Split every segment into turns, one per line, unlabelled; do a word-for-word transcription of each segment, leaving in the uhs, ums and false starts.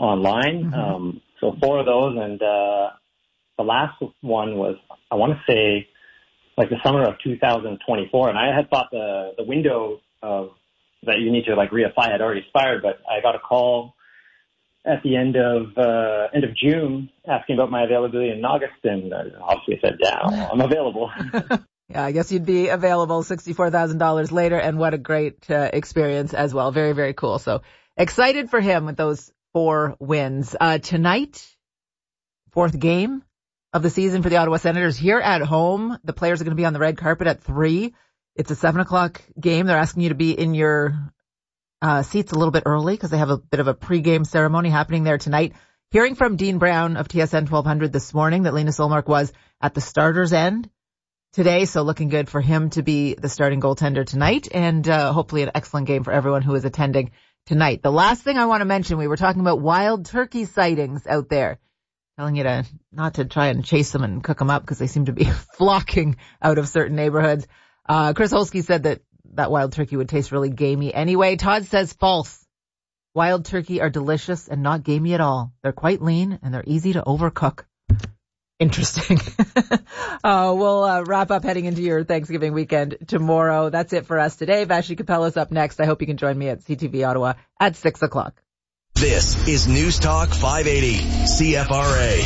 online.
Mm-hmm.
Um, so four of those, and uh, the last one was, I want to say, like the summer of two thousand twenty-four. And I had thought the the window of that you need to like reapply had already expired, but I got a call at the end of uh, end of June asking about my availability in August, and uh, obviously I said, yeah, I'm available.
Yeah, I guess you'd be available sixty-four thousand dollars later, and what a great uh, experience as well. Very, very cool. So excited for him with those four wins. Uh, tonight, fourth game of the season for the Ottawa Senators here at home. The players are going to be on the red carpet at three. It's a seven o'clock game. They're asking you to be in your uh, seats a little bit early because they have a bit of a pregame ceremony happening there tonight. Hearing from Dean Brown of T S N twelve hundred this morning that Linus Ullmark was at the starter's end today, so looking good for him to be the starting goaltender tonight, and uh, hopefully an excellent game for everyone who is attending tonight. The last thing I want to mention, we were talking about wild turkey sightings out there, telling you to not to try and chase them and cook them up because they seem to be flocking out of certain neighborhoods. Uh, Chris Holsky said that that wild turkey would taste really gamey anyway. Todd says false. Wild turkey are delicious and not gamey at all. They're quite lean and they're easy to overcook. Interesting. uh, we'll uh, wrap up heading into your Thanksgiving weekend tomorrow. That's it for us today. Vashi Capella's up next. I hope you can join me at C T V Ottawa at six o'clock.
This is News Talk five eighty C F R A.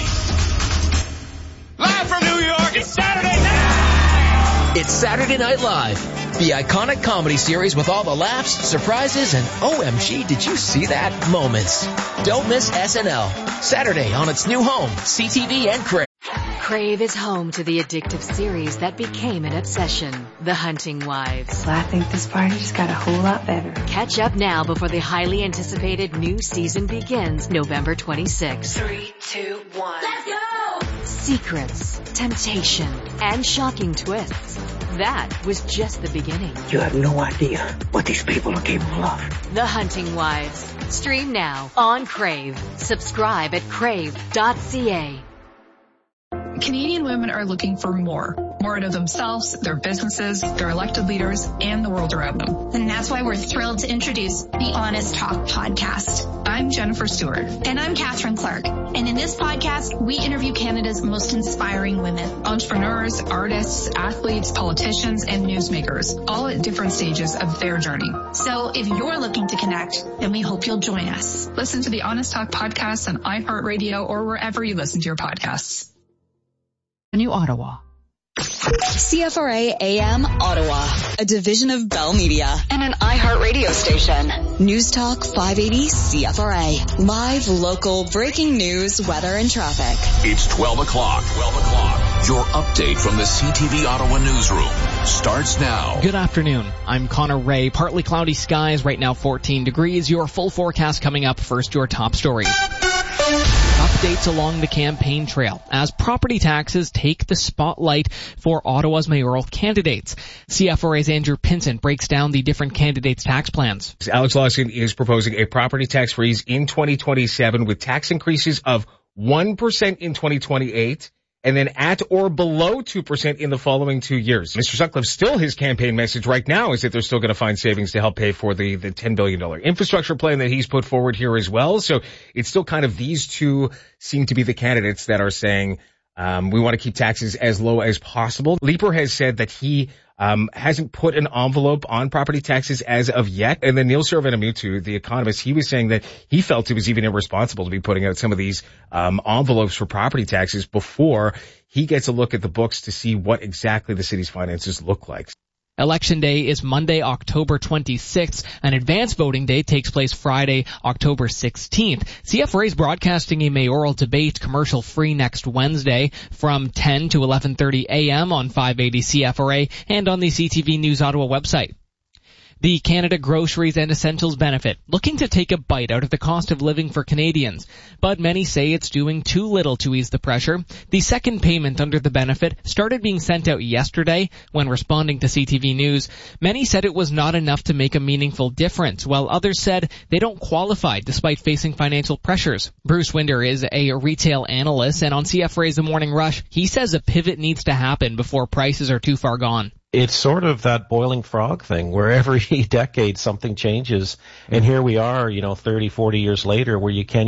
Live from New York, it's Saturday night!
It's Saturday Night Live, the iconic comedy series with all the laughs, surprises, and O M G, did you see that moments. Don't miss S N L, Saturday on its new home, C T V and Crave.
Crave is home to the addictive series that became an obsession, The Hunting Wives.
Well, I think this party just got a whole lot better.
Catch up now before the highly anticipated new season begins November twenty-sixth.
Three, two, one.
Let's go! Secrets, temptation, and shocking twists. That was just the beginning.
You have no idea what these people are capable of.
The Hunting Wives. Stream now on Crave. Subscribe at crave dot c a.
Canadian women are looking for more. More out of themselves, their businesses, their elected leaders, and the world around them.
And that's why we're thrilled to introduce the Honest Talk podcast.
I'm Jennifer Stewart.
And I'm Catherine Clark. And in this podcast, we interview Canada's most inspiring women.
Entrepreneurs, artists, athletes, politicians, and newsmakers, all at different stages of their journey.
So if you're looking to connect, then we hope you'll join us.
Listen to the Honest Talk podcast on iHeartRadio or wherever you listen to your podcasts.
New Ottawa.
C F R A A M Ottawa, a division of Bell Media and an iHeart radio station. News Talk five eighty C F R A. Live, local, breaking news, weather, and traffic.
It's twelve o'clock. twelve o'clock. Your update from the C T V Ottawa newsroom starts now.
Good afternoon. I'm Connor Ray. Partly cloudy skies, right now fourteen degrees. Your full forecast coming up. First, your top stories. Updates along the campaign trail as property taxes take the spotlight for Ottawa's mayoral candidates. C F R A's Andrew Pinson breaks down the different candidates' tax plans.
Alex Lawson is proposing a property tax freeze in twenty twenty-seven with tax increases of one percent in twenty twenty-eight and then at or below two percent in the following two years. Mister Sutcliffe, still his campaign message right now is that they're still going to find savings to help pay for the, the ten billion dollars infrastructure plan that he's put forward here as well. So it's still kind of these two seem to be the candidates that are saying, um, we want to keep taxes as low as possible. Leeper has said that he um hasn't put an envelope on property taxes as of yet. And then Neil Servan-Amutu, the economist, he was saying that he felt it was even irresponsible to be putting out some of these um envelopes for property taxes before he gets a look at the books to see what exactly the city's finances look like.
Election Day is Monday, October twenty-sixth. An advance voting day takes place Friday, October sixteenth. C F R A is broadcasting a mayoral debate commercial-free next Wednesday from ten to eleven thirty a.m. on five eighty C F R A and on the C T V News Ottawa website. The Canada Groceries and Essentials benefit, looking to take a bite out of the cost of living for Canadians. But many say it's doing too little to ease the pressure. The second payment under the benefit started being sent out yesterday. When responding to C T V News, many said it was not enough to make a meaningful difference, while others said they don't qualify despite facing financial pressures. Bruce Winder is a retail analyst, and on C F R A's The Morning Rush, he says a pivot needs to happen before prices are too far gone.
It's sort of that boiling frog thing where every decade something changes. And here we are, you know, thirty, forty years later where you can't